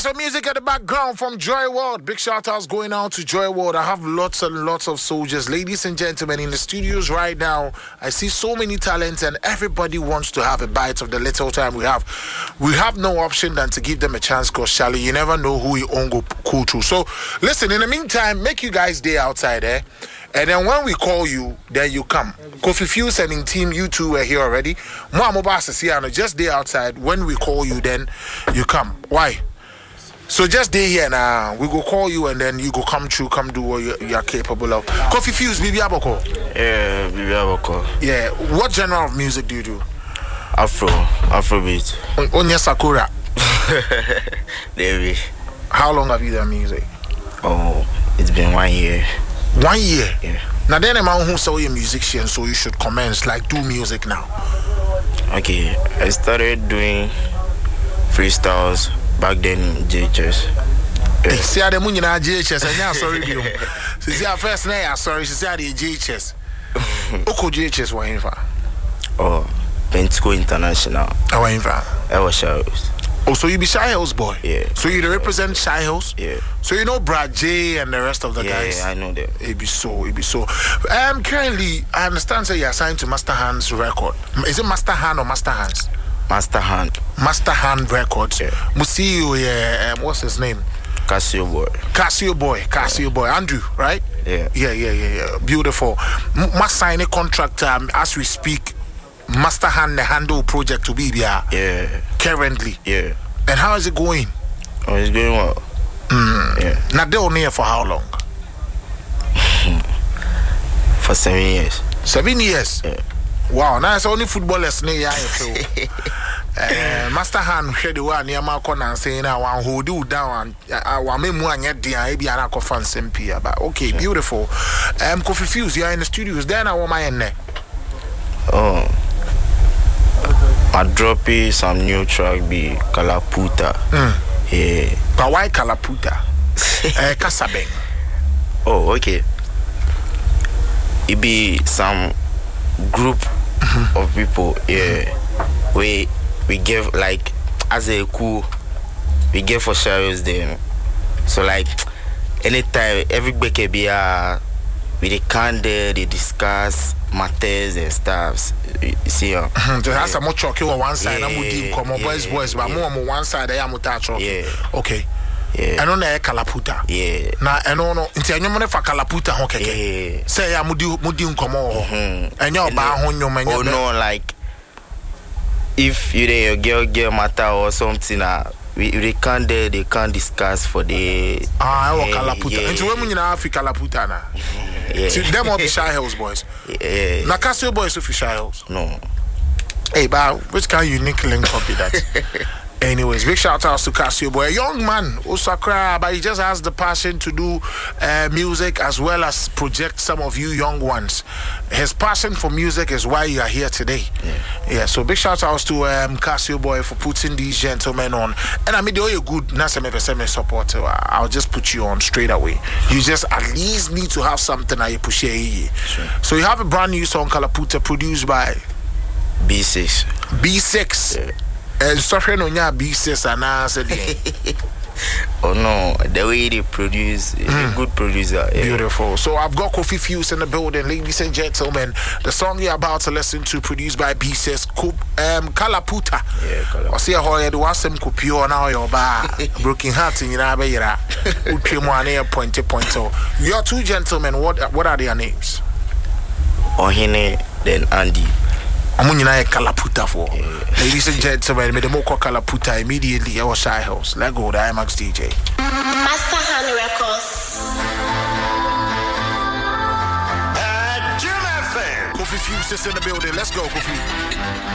Some music at the background from Joy World. Big shout outs going out to Joy World. I have lots and lots of soldiers. Ladies and gentlemen, in the studios right now, I see so many talents and everybody wants to have a bite of the little time we have. We have no option than to give them a chance because, Charlie, you never know who you own go cool to. So, listen, in the meantime, make you guys stay outside, eh? And then when we call you, then you come. Kofi Fuse and in team, you two are here already. Just stay outside. When we call you, then you come. Why? So just stay here now. We go call you and then you go come through, come do what you are capable of. Kofi Fuse, Bibi Aboko. Yeah, Bibi Aboko. Yeah. What genre of music do you do? Afrobeat. Onya Sakura. David. How long have you done music? Oh, it's been 1 year. 1 year? Yeah. Now then a man who saw you a musician, so you should commence, like do music now. Okay, I started doing freestyles back then in JHS. See how the moon in JHS and now sorry you. See our first name, sorry, she said the JHS. Oko JHS were in for. Oh, Pentacle International. I were in for. I was Shy House. Oh, so you be Shy House boy? Yeah. So you represent Shy House? Yeah. So you know Brad J and the rest of the guys? Yeah, I know them. It be so. Currently, I understand that you're signed to Master Hand's record. Is it Master Hand or Master Hands? Master Hand. Master Hand Records. Yeah. Musiu, what's his name? Casio Boy. Casio Boy. Andrew, right? Yeah. Yeah. Beautiful. Must sign a contract as we speak. Master Hand the handle project to be there. Yeah. Currently. Yeah. And how is it going? Oh, it's going well. Yeah. Now they on here for how long? For 7 years. 7 years? Yeah. Wow, now it's only footballers near Master Hand share the one near my corner and saying I want hold you down and I mean one yet the I be an fan SMP. But okay, beautiful. Kofi Fuse, you are in the studios. Then I want my end. Oh, I drop some new track be Kalaputa. Yeah. But why Kalaputa? Kasabeng. Oh, okay. It be some group of people, yeah. We give like as a coup, we give for shadows them. So like anytime every week be with the candle, they discuss matters and stuffs. You see, there has some more chalk on one side. I'm with him, come on, boys, but more on one side. I am with that chalk. Yeah. Okay. Yeah. I don't know Kalaputa. Yeah. Now I don't know. Until you money for Kalaputa, okay. Yeah. Say I mudi come on. And you buy hon your man. Oh no, like if you your girl matter or something, we can't they can't discuss for the Kalaputa. Until when you know Kalaputa na. Yeah. See, them all be Shy House boys. Yeah. Now Casio boys of Shy House. No. Hey, but which kind of unique link copy that? Anyways, big shout outs to Casio Boy, a young man, Osakra, but he just has the passion to do music as well as project some of you young ones. His passion for music is why you are here today. Yeah, so big shout outs to Casio Boy for putting these gentlemen on. And I mean, they're good, Naseme support. I'll just put you on straight away. You just at least need to have something that you push. Sure. So you have a brand new song, Kalaputa, produced by B6. B6. Yeah. Sorry, no, yeah, B6 and answer. Oh no, the way they produce, a good producer. Yeah. Beautiful. So I've got Kofi Fuse in the building, ladies and gentlemen. The song you're about to listen to, produced by B6, Kalaputa. Yeah, Kalaputa. I see a whole do some kupio now your bar, broken heart in your abaya. Pointer. Your two gentlemen, what are their names? Ohene, then Andy. Amunyina Kalaputa for. Ladies and gentlemen, made the more Kalaputa immediately. Our Shy House. Let go, the IMAX DJ. Master Hand Records. Kofi Fuse is in the building. Let's go, Kofi.